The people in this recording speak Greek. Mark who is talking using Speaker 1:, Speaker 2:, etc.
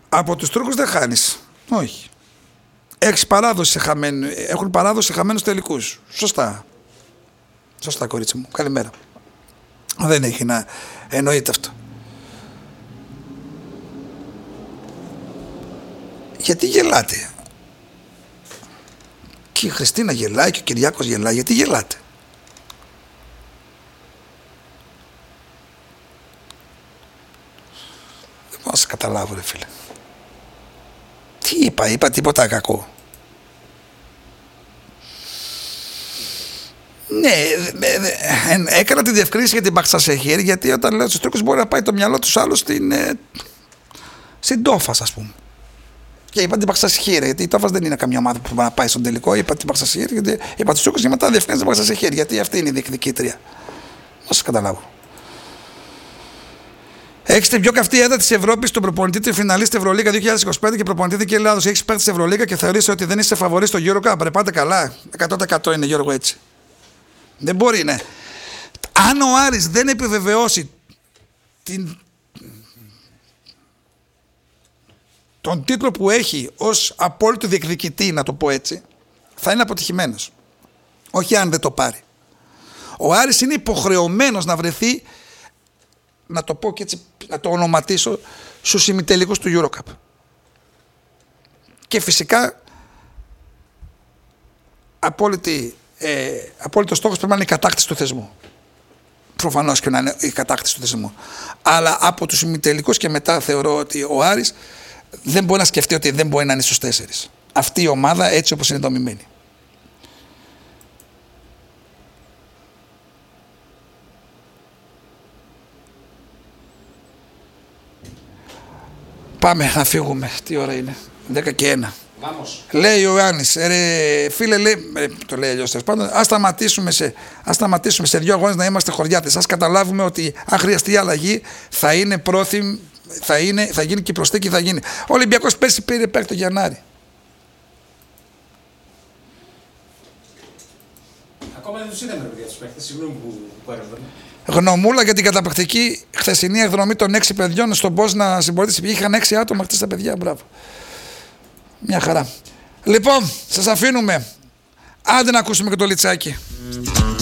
Speaker 1: Από τους Τούρκους δεν χάνεις. Όχι. Έχεις παράδοση έχουν παράδοση σε χαμένους τελικούς. Σωστά. Σωστά, κορίτσι μου. Καλημέρα. Δεν έχει να εννοείται αυτό. Γιατί γελάτε? Και η Χριστίνα γελάει και ο Κυριάκος γελάει. Γιατί γελάτε? Δεν μπορώ να σας καταλάβω, ρε φίλε. Τι είπα τίποτα κακό? Ναι, έκανα τη διευκρίνηση για την Μπαχτσασεχήρ, γιατί όταν λέω στους Τούρκους μπορεί να πάει το μυαλό τους άλλο στην Τόφας, ας πούμε. Και είπα την Μπαχτσασεχήρ, γιατί η Τόφας δεν είναι καμιά ομάδα που μπορεί να πάει στον τελικό. Είπα την Μπαχτσασεχήρ, γιατί είπα τους Τούρκους και μετά διευκρίνησα την Μπαχτσασεχήρ, γιατί αυτή είναι η διεκδικήτρια. Να σας καταλάβω. Έχεις την πιο καυτή έδρα της Ευρώπης, τον προπονητή του φιναλίστη Ευρωλίγα 2025 και προπονητή και Ελλάδος. Έχεις παίκτη της Ευρωλίγα και θεωρείς ότι δεν είσαι φαβορί στο EuroCup. Ρε, πάτε καλά. 100% είναι, Γιώργο, έτσι. Δεν μπορεί, ναι. Αν ο Άρης δεν επιβεβαιώσει τον τίτλο που έχει ως απόλυτο διεκδικητή, να το πω έτσι, θα είναι αποτυχημένος. Όχι αν δεν το πάρει. Ο Άρης είναι υποχρεωμένος να βρεθεί, να το πω και έτσι, να το ονοματίσω, στους ημιτελικούς του EuroCup. Και φυσικά απόλυτο στόχος πρέπει να είναι η κατάκτηση του θεσμού. Προφανώς και να είναι η κατάκτηση του θεσμού. Αλλά από τους ημιτελικούς και μετά θεωρώ ότι ο Άρης δεν μπορεί να σκεφτεί ότι δεν μπορεί να είναι στους 4. Αυτή η ομάδα έτσι όπως είναι δομημένη. Πάμε να φύγουμε. Τι ώρα είναι? 10 και 1.
Speaker 2: Βάμος.
Speaker 1: Λέει ο Ιωάννης, φίλε, λέει, το λέει αλλιώς τέλος πάντων, ας σταματήσουμε σε 2 αγώνες να είμαστε χωριάτες. Ας καταλάβουμε ότι αν χρειαστεί αλλαγή θα είναι πρόθυμη, θα γίνει και η προσθήκη θα γίνει. Ο Ολυμπιακός πέρσι πήρε παίκτη το Γιαννάρη.
Speaker 2: Ακόμα δεν τους είδαμε, παιδιά, τους παίκτες. Συγγνώμη που παρέμβανε.
Speaker 1: Γνωμούλα για την καταπληκτική χθεσινή εκδρομή των 6 παιδιών στον πώς να συμπορείτε. Είχαν 6 άτομα χτες τα παιδιά, μπράβο. Μια χαρά. Λοιπόν, σας αφήνουμε. Άντε να ακούσουμε και το Λιτσάκι.